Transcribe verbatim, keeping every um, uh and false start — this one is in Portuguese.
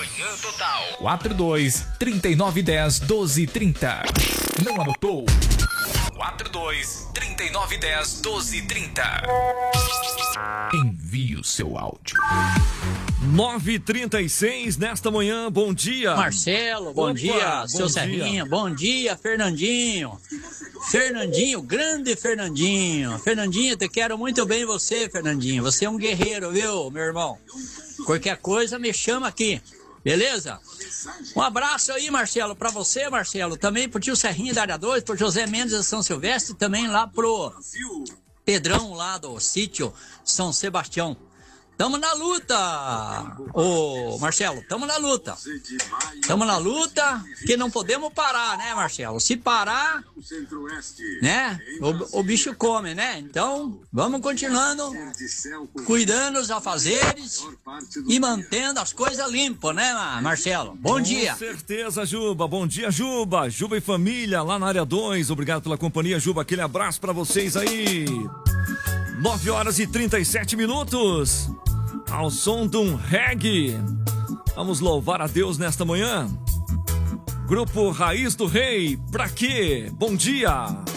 Manhã Total. quatro dois, trinta e nove, dez, doze, trinta. Não anotou? quatro dois, trinta e nove, dez, doze, trinta. Envie o seu áudio. nove e trinta e seis nesta manhã, bom dia. Marcelo, bom Opa, dia. bom Seu dia. Serrinha, bom dia. Fernandinho. Fernandinho, grande Fernandinho. Fernandinho, te quero muito bem você, Fernandinho. Você é um guerreiro, viu, meu irmão? Qualquer coisa, me chama aqui, beleza? Um abraço aí, Marcelo, pra você, Marcelo. Também pro tio Serrinha da área dois, pro José Mendes da São Silvestre, também lá pro Pedrão, lá do sítio São Sebastião. Tamo na luta, ô Marcelo, tamo na luta. Tamo na luta, que não podemos parar, né, Marcelo? Se parar, né, o, o bicho come, né? Então, vamos continuando, cuidando dos afazeres e mantendo as coisas limpas, né, Marcelo? Bom dia. Com certeza, Juba. Bom dia, Juba. Juba e família lá na área dois. Obrigado pela companhia, Juba. Aquele abraço pra vocês aí. nove horas e trinta e sete minutos. Ao som de um reggae. Vamos louvar a Deus nesta manhã. Grupo Raiz do Rei, pra quê? Bom dia.